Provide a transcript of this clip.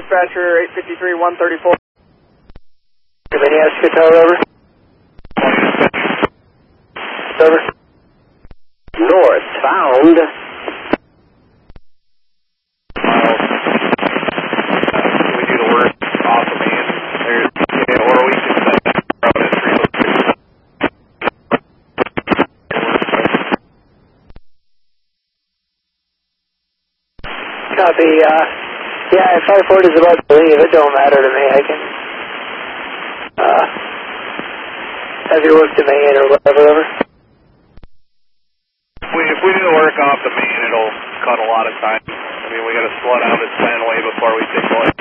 dispatcher 853-134. Dominion Escatel, over. Over. Northbound. We do the work off of me, and there's, or we can set that route at 306. Copy, yeah, if 540 is about to leave, it don't matter to me. I can, have you worked the main or whatever, over? If we do the work off the main, it'll cut a lot of time. I mean, we got to slow down this plan way before we take away.